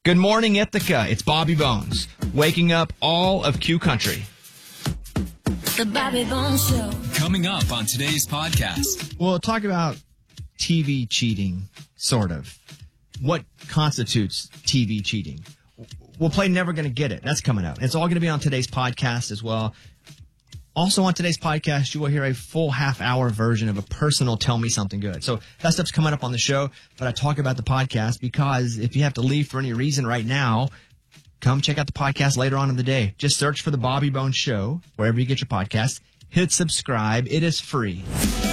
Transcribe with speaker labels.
Speaker 1: Good morning, Ithaca. It's Bobby Bones, waking up all of Q Country.
Speaker 2: The Bobby Bones Show.
Speaker 3: Coming up on today's podcast.
Speaker 1: We'll talk about TV cheating, sort of. What constitutes TV cheating? We'll play Never Gonna Get It. That's coming out. It's all going to be on today's podcast as well. Also on today's podcast, you will hear a full half-hour version of a personal Tell Me Something Good. So that stuff's coming up on the show, but I talk about the podcast because if you have to leave for any reason right now, come check out the podcast later on in the day. Just search for The Bobby Bones Show, wherever you get your podcast. Hit subscribe. It is free.